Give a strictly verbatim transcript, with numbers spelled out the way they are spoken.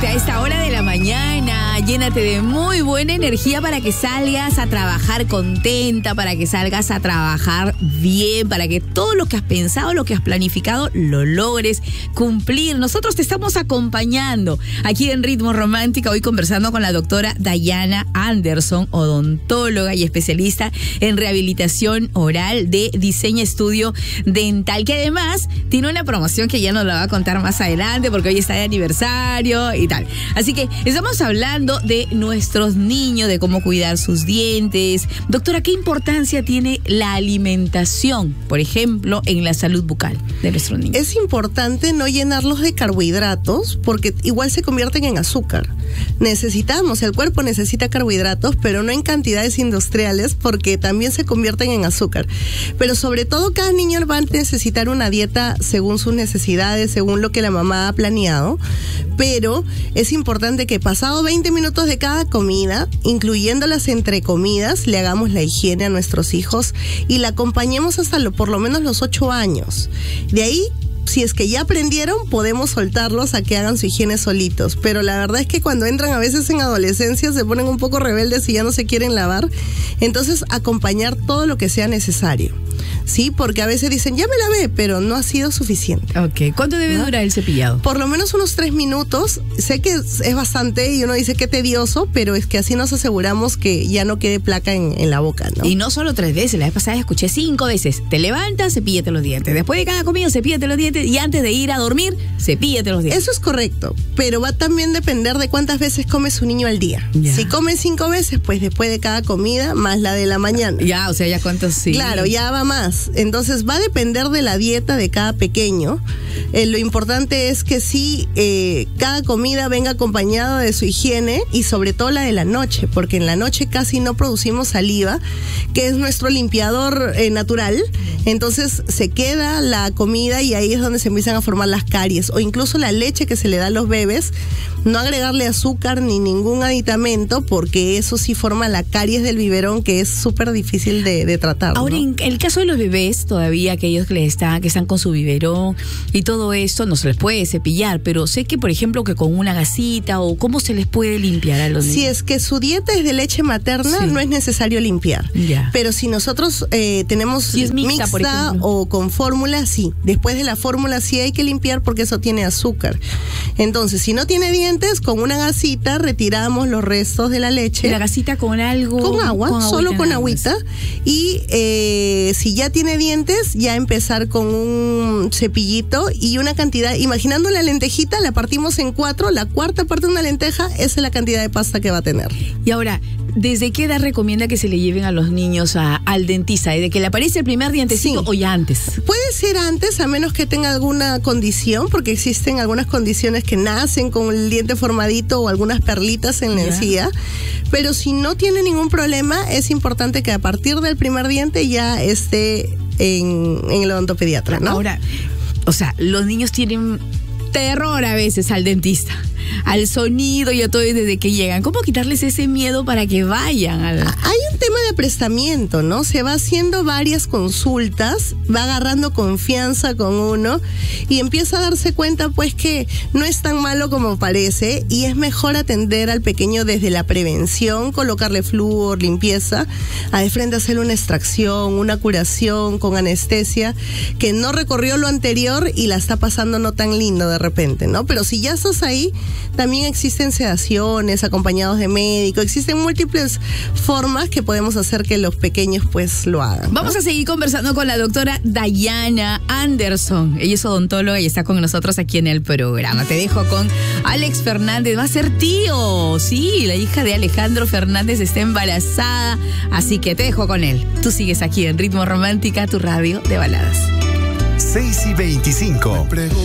levantarte a esta hora de la mañana, llénate de muy buena energía para que salgas a trabajar contenta, para que salgas a trabajar bien, para que todo lo que has pensado, lo que has planificado, lo logres cumplir. Nosotros te estamos acompañando aquí en Ritmo Romántica, hoy conversando con la doctora Dayana Anderson, odontóloga y especialista en rehabilitación oral de Diseño Estudio Dental, que además tiene una promoción que ya nos la va a contar más adelante porque hoy está de aniversario y tal. Así que estamos hablando de nuestros niños, de cómo cuidar sus dientes. Doctora, ¿qué importancia tiene la alimentación, por ejemplo, en la salud bucal de nuestros niños? Es importante no llenarlos de carbohidratos porque igual se convierten en azúcar. Necesitamos, el cuerpo necesita carbohidratos, pero no en cantidades industriales porque también se convierten en azúcar. Pero sobre todo cada niño va a necesitar una dieta según sus necesidades, según lo que la mamá ha planeado. Pero es importante que pasado veinte minutos de cada comida, incluyendo las entre comidas, le hagamos la higiene a nuestros hijos y la acompañemos hasta lo, por lo menos los ocho años. De ahí, si es que ya aprendieron, podemos soltarlos a que hagan su higiene solitos. Pero la verdad es que cuando entran a veces en adolescencia se ponen un poco rebeldes y ya no se quieren lavar. Entonces, acompañar todo lo que sea necesario. Sí, porque a veces dicen, ya me lavé, pero no ha sido suficiente. Ok, ¿cuánto debe ¿no? durar el cepillado? Por lo menos unos tres minutos. Sé que es, es bastante y uno dice que tedioso, pero es que así nos aseguramos que ya no quede placa en, en la boca, ¿no? Y no solo tres veces, la vez pasada escuché cinco veces. Te levantas, cepíllate los dientes. Después de cada comida, cepíllate los dientes. Y antes de ir a dormir, cepíllate los dientes. Eso es correcto, pero va también a depender de cuántas veces come su niño al día. Ya. Si come cinco veces, pues después de cada comida, más la de la mañana. Ya, o sea, ya cuántos sí. Claro, ya va más. Entonces va a depender de la dieta de cada pequeño. Eh, lo importante es que sí, eh, cada comida venga acompañada de su higiene y sobre todo la de la noche, porque en la noche casi no producimos saliva, que es nuestro limpiador eh, natural. Entonces se queda la comida y ahí es donde se empiezan a formar las caries. O incluso la leche que se le da a los bebés, no agregarle azúcar ni ningún aditamento, porque eso sí forma la caries del biberón, que es súper difícil de, de tratar. Ahora, ¿no? En el caso de los bebés, todavía aquellos que, les están, que están con su biberón y todo esto, no se les puede cepillar, pero sé que, por ejemplo, que con una gasita o cómo se les puede limpiar a los niños. Si es que su dieta es de leche materna, sí, no es necesario limpiar. Ya. Pero si nosotros eh, tenemos si es mixta, mixta o con fórmula, sí. Después de la fórmula sí hay que limpiar porque eso tiene azúcar. Entonces, si no tiene dientes, con una gasita retiramos los restos de la leche. ¿Y la gasita con algo? Con agua, con solo con agüita. Y eh, si ya tiene dientes, ya empezar con un cepillito y una cantidad, imaginando la lentejita, la partimos en cuatro, la cuarta parte de una lenteja, esa es la cantidad de pasta que va a tener. Y ahora, ¿desde qué edad recomienda que se le lleven a los niños a, al dentista? ¿Desde que le aparece el primer dientecito sí, o ya antes? Puede ser antes, a menos que tenga alguna condición, porque existen algunas condiciones que nacen con el diente formadito o algunas perlitas en la encía. Pero si no tiene ningún problema, es importante que a partir del primer diente ya esté en, en el odontopediatra, ¿no? Ahora, o sea, los niños tienen terror a veces al dentista, al sonido y a todo desde que llegan. ¿Cómo quitarles ese miedo para que vayan? Al... Hay un tema de aprestamiento, ¿no? Se va haciendo varias consultas, va agarrando confianza con uno y empieza a darse cuenta pues que no es tan malo como parece y es mejor atender al pequeño desde la prevención, colocarle flúor, limpieza, a de frente hacerle una extracción, una curación con anestesia que no recorrió lo anterior y la está pasando no tan lindo de repente, ¿no? Pero si ya estás ahí, también existen sedaciones acompañados de médico, existen múltiples formas que podemos hacer que los pequeños pues lo hagan, ¿no? Vamos a seguir conversando con la doctora Dayana Anderson. Ella es odontóloga y está con nosotros aquí en el programa. Te dejo con Alex Fernández, va a ser tío, sí, la hija de Alejandro Fernández está embarazada, así que te dejo con él. Tú sigues aquí en Ritmo Romántica, tu radio de baladas. seis y veinticinco.